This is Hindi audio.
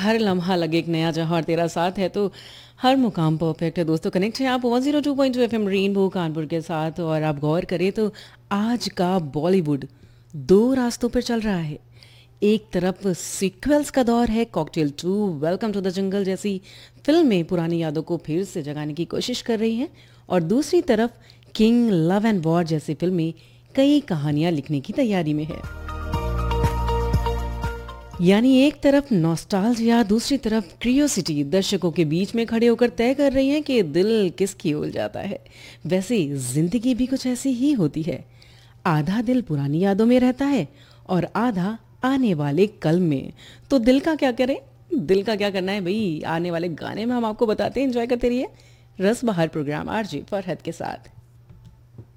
हर लम्हा लगे एक नया जहां और तेरा साथ है तो हर मुकाम परफेक्ट है। दोस्तों कनेक्ट है आप 102.2 एफएम रेनबो कानपुर के साथ। और आप गौर करें तो आज का बॉलीवुड दो रास्तों पर चल रहा है। एक तरफ सीक्वल्स का दौर है, cocktail 2, welcome to the jungle जैसी फिल्में पुरानी यादों को फिर से जगाने की कोशिश कर रही हैं, और दूसरी तरफ किंग, लव एंड वॉर जैसी फिल्में कई कहानियां लिखने की तैयारी में है। यानी एक तरफ नॉस्टैल्जिया, दूसरी तरफ क्रियोसिटी दर्शकों के बीच में खड़े होकर तय कर रही है कि दिल किसकी ओर जाता है। वैसे जिंदगी भी कुछ ऐसी ही होती है। आधा दिल पुरानी यादों में रहता है और आधा आने वाले कल में। तो दिल का क्या करें? दिल का क्या करना है भाई, आने वाले गाने में हम आपको बताते हैं। एंजॉय करते रहिए रस बहार प्रोग्राम आरजे फरहद के साथ।